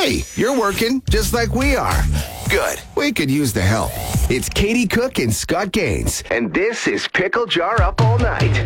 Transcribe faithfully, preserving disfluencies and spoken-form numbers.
Hey, you're working just like we are. Good. We could use the help. It's Katie Cook and Scott Gaines, and this is Pickle Jar Up All Night.